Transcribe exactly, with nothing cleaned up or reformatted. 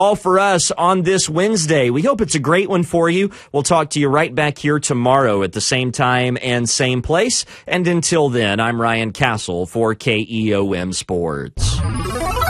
all for us on this Wednesday. We hope it's a great one for you. We'll talk to you right back here tomorrow at the same time and same place. And until then, I'm Ryan Castle for K E O M Sports.